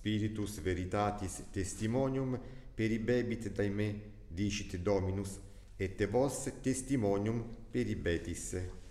Spiritus veritatis testimonium peribebit dae me, dicit Dominus, et vos testimonium peribetis.